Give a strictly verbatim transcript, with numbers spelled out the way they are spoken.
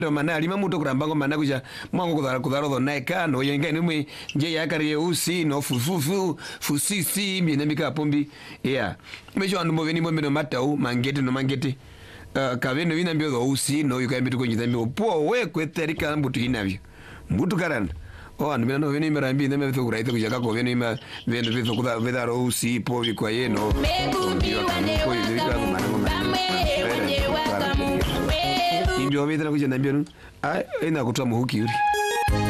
mana alima muto kurambango mana kuja mwango kudara kudara do naika no yenga nimwe nje yakari usi no fufufu fusisi mbi nemika pombi yeah mejo andu moveni mo meno matau mangete no mangete uh, kaveno vina mbio do usi no yuka mbitu konjita mbio po we kweterika mbutu inavyo mbutu karanda oh andu no veni merambi ndeme vitu kuraita kuja kako veni ma vendo vitu kuda vedara usi po vikwa yeno Indio wetera kuja nambia nu ai ina kutoa muhuki yuri